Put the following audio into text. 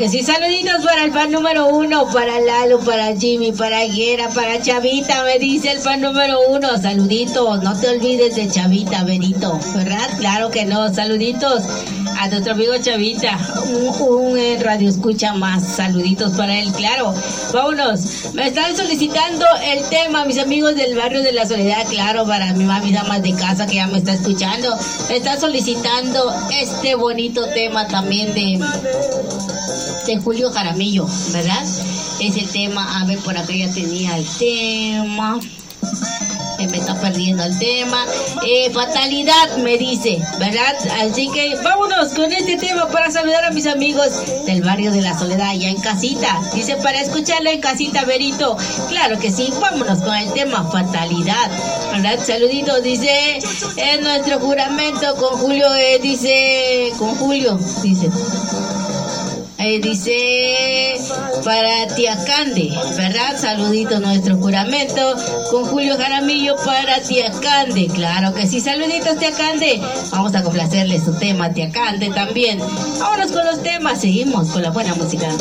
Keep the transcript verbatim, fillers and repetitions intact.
que sí, saluditos para el fan número uno, para Lalo, para Jimmy, para Guera, para Chavita, me dice el fan número uno, saluditos, no te olvides de Chavita, Benito, ¿verdad? Claro que no, saluditos a nuestro amigo Chavita, un, un eh, radio escucha más, saluditos para él, claro. Vámonos, me están solicitando el tema, mis amigos del barrio de la Soledad, claro, para mi mami, damas de casa que ya me está escuchando, me está solicitando este bonito tema también de, de Julio Jaramillo, ¿verdad? Ese tema, a ver, por acá ya tenía el tema. Me está perdiendo el tema. Eh, fatalidad, me dice, ¿verdad? Así que vámonos con este tema para saludar a mis amigos del barrio de la Soledad, ya en casita. Dice, para escucharlo en casita, Berito. Claro que sí, vámonos con el tema fatalidad, ¿verdad? Saluditos, dice, en nuestro juramento con Julio, eh, dice, con Julio, dice. Eh, dice para Tía Cande, ¿verdad? Saludito nuestro juramento con Julio Jaramillo para Tía Cande, claro que sí, saluditos Tía Cande, vamos a complacerle su tema Tía Cande también. Vámonos con los temas, seguimos con la buena música.